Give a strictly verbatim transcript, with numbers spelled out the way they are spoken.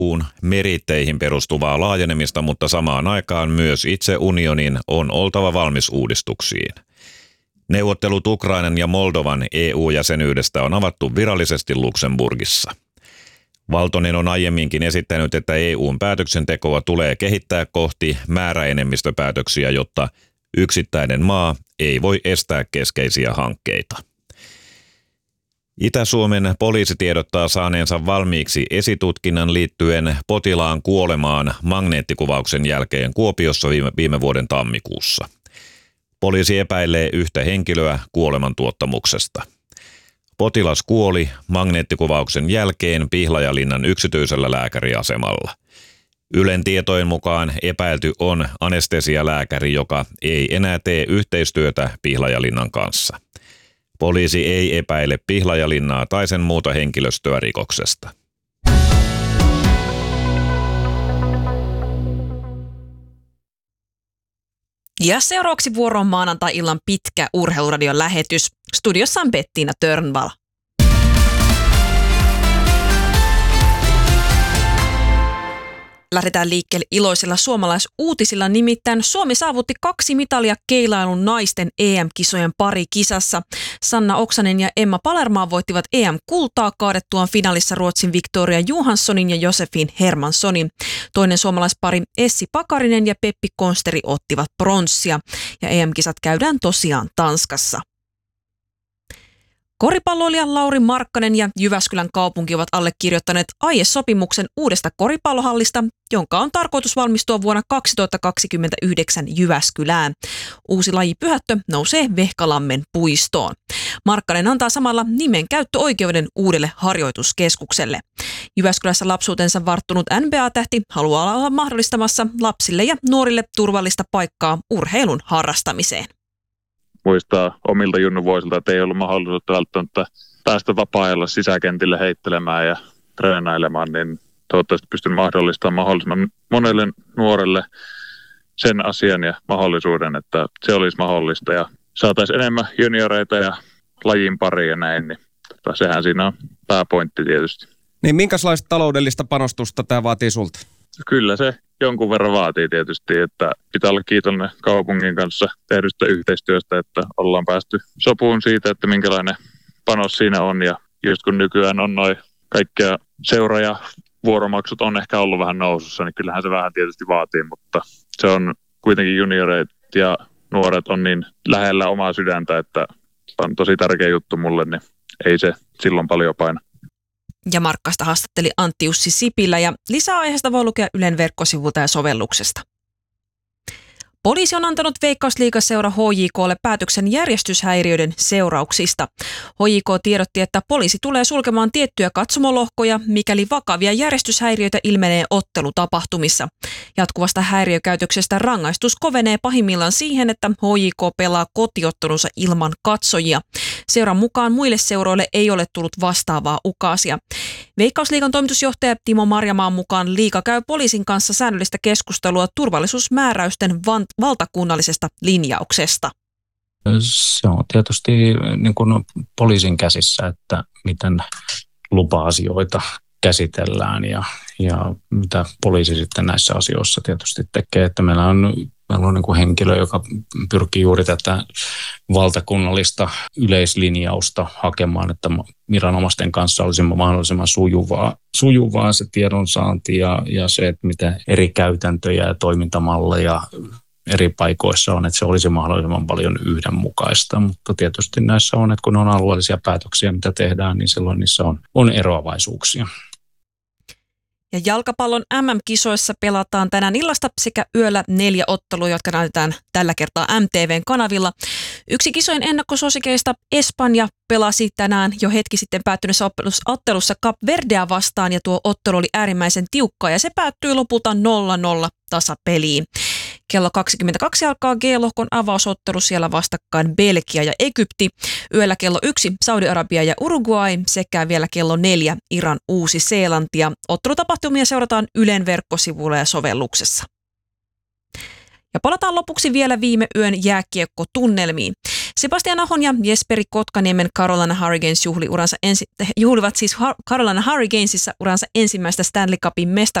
U:n meritteihin perustuvaa laajenemista, mutta samaan aikaan myös itse unionin on oltava valmis uudistuksiin. Neuvottelut Ukrainan ja Moldovan E U-jäsenyydestä on avattu virallisesti Luxemburgissa. Valtonen on aiemminkin esittänyt, että E U:n päätöksentekoa tulee kehittää kohti määräenemmistöpäätöksiä, jotta yksittäinen maa ei voi estää keskeisiä hankkeita. Itä-Suomen poliisi tiedottaa saaneensa valmiiksi esitutkinnan liittyen potilaan kuolemaan magneettikuvauksen jälkeen Kuopiossa viime, viime vuoden tammikuussa. Poliisi epäilee yhtä henkilöä kuolemantuottamuksesta. Potilas kuoli magneettikuvauksen jälkeen Pihlajalinnan yksityisellä lääkäriasemalla. Ylen tietojen mukaan epäilty on anestesialääkäri, joka ei enää tee yhteistyötä Pihlajalinnan kanssa. Poliisi ei epäile Pihlajalinnaa tai sen muuta henkilöstöä rikoksesta. Ja seuraavaksi vuoroon maanantai-illan pitkä urheiluradion lähetys. Studiossa on Bettina Törnvall. Lähdetään liikkeelle iloisilla suomalaisuutisilla, nimittäin Suomi saavutti kaksi mitalia keilailun naisten E M-kisojen parikisassa. Sanna Oksanen ja Emma Palermaa voittivat E M-kultaa kaadettuaan finaalissa Ruotsin Victoria Johanssonin ja Josefin Hermanssonin. Toinen suomalaispari Essi Pakarinen ja Peppi Konsteri ottivat pronssia. Ja E M-kisat käydään tosiaan Tanskassa. Koripalloilija Lauri Markkanen ja Jyväskylän kaupunki ovat allekirjoittaneet aiesopimuksen uudesta koripallohallista, jonka on tarkoitus valmistua vuonna kaksituhattakaksikymmentäyhdeksän Jyväskylään. Uusi lajipyhättö nousee Vehkalammen puistoon. Markkanen antaa samalla nimen käyttöoikeuden uudelle harjoituskeskukselle. Jyväskylässä lapsuutensa varttunut N B A-tähti haluaa olla mahdollistamassa lapsille ja nuorille turvallista paikkaa urheilun harrastamiseen. Muistaa omilta junnuvuosilta, että ei ollut mahdollisuutta välttämättä päästä vapaa-ajalla sisäkentille heittelemään ja treenailemaan, niin toivottavasti pystyn mahdollistamaan mahdollisimman monelle nuorelle sen asian ja mahdollisuuden, että se olisi mahdollista ja saataisiin enemmän junioreita ja lajin pari ja näin, niin tota, sehän siinä on pääpointti tietysti. Niin minkälaista taloudellista panostusta tämä vaatii sulta? Kyllä se jonkun verran vaatii tietysti, että pitää olla kiitollinen kaupungin kanssa tehdystä yhteistyöstä, että ollaan päästy sopuun siitä, että minkälainen panos siinä on. Ja just kun nykyään on noin kaikkea seura- ja vuoromaksut on ehkä ollut vähän nousussa, niin kyllähän se vähän tietysti vaatii, mutta se on kuitenkin junioreet ja nuoret on niin lähellä omaa sydäntä, että on tosi tärkeä juttu mulle, niin ei se silloin paljon paina. Ja Markkasta haastatteli Antti Jussi Sipilä ja lisää aiheesta voi lukea Ylen verkkosivulta ja sovelluksesta. Poliisi on antanut Veikkausliigaseura H J K:lle päätöksen järjestyshäiriöiden seurauksista. H J K tiedotti, että poliisi tulee sulkemaan tiettyjä katsomolohkoja, mikäli vakavia järjestyshäiriöitä ilmenee ottelutapahtumissa. Jatkuvasta häiriökäytöksestä rangaistus kovenee pahimmillaan siihen, että H J K pelaa kotiottelunsa ilman katsojia. Seuran mukaan muille seuroille ei ole tullut vastaavaa ukaasia. Veikkausliigan toimitusjohtaja Timo Marjamaan mukaan liiga käy poliisin kanssa säännöllistä keskustelua turvallisuusmääräysten van- valtakunnallisesta linjauksesta. Se on tietysti niin kuin poliisin käsissä, että miten lupa-asioita käsitellään ja, ja mitä poliisi sitten näissä asioissa tietysti tekee. Että meillä on, meillä on niin kuin henkilö, joka pyrkii juuri tätä valtakunnallista yleislinjausta hakemaan, että viranomaisten kanssa olisi mahdollisimman sujuvaa, sujuvaa se tiedonsaanti ja, ja se, että mitä eri käytäntöjä ja toimintamalleja eri paikoissa on, että se olisi mahdollisimman paljon yhdenmukaista, mutta tietysti näissä on, että kun on alueellisia päätöksiä, mitä tehdään, niin silloin niissä on, on eroavaisuuksia. Ja jalkapallon M M-kisoissa pelataan tänään illasta sekä yöllä neljä ottelua, jotka näytetään tällä kertaa M T V:n kanavilla. Yksi kisojen ennakkosuosikeista Espanja pelasi tänään jo hetki sitten päättyneessä ottelussa Cap Verdea vastaan ja tuo ottelu oli äärimmäisen tiukka ja se päättyi lopulta nolla nolla tasapeliin. Kello kaksikymmentäkaksi alkaa G-lohkon avausottelu, siellä vastakkain Belgia ja Egypti. Yöllä kello yksi Saudi-Arabia ja Uruguay sekä vielä kello neljä Iran Uusi-Seelanti. Ottelutapahtumia seurataan Ylen verkkosivuilla ja sovelluksessa. Ja palataan lopuksi vielä viime yön jääkiekkotunnelmiin. Sebastian Ahon ja Jesperi Kotkaniemen Carolina Hurricanes juhli uransa ensi, juhlivat siis Carolina Hurricanesissa uransa ensimmäistä Stanley Cupin mestaruutta